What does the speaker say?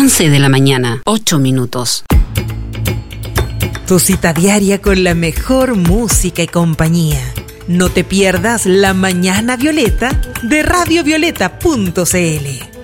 11 de la mañana, 8 minutos. Tu cita diaria con la mejor música y compañía. No te pierdas La Mañana Violeta de radiovioleta.cl.